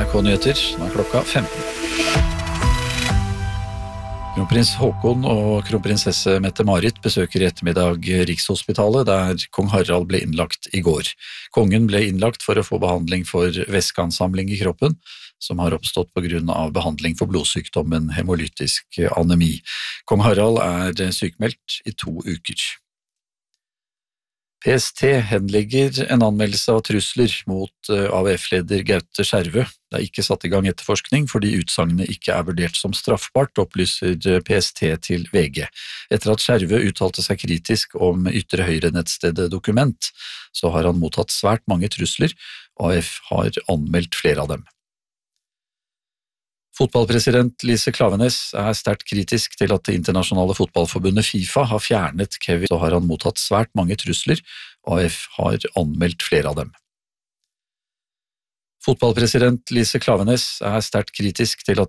NRK-nyheter, nå klokka 15. Kronprins Haakon og kronprinsesse Mette-Marit besøker i ettermiddag Rikshospitalet, der kong Harald ble innlagt i går. Kongen ble innlagt for å få behandling for væskeansamling i kroppen, som har oppstått på grunn av behandling for blodsykdommen hemolytisk anemi. Kong Harald er sykmeldt i 2 uker. PST henlegger en anmeldelse av trusler mot AUF-leder Gaute Skjervø. Det er ikke satt i gang etterforskning fordi utsagnene ikke er vurdert som straffbart, opplyser PST til VG. Etter at Skjervø uttalte seg kritisk om ytre høyre-nettstedet Dokument, så har han mottatt svært mange trusler, og AUF har anmeldt flere av dem. Fotballpresident Lise Klaveness er sterkt kritisk til at det internasjonale fotballforbundet FIFA har fjernet Kevin, så har han mottatt svært mange trusler, og AUF har anmeldt flere av dem. Fotballpresident Lise Klaveness er sterkt kritisk til at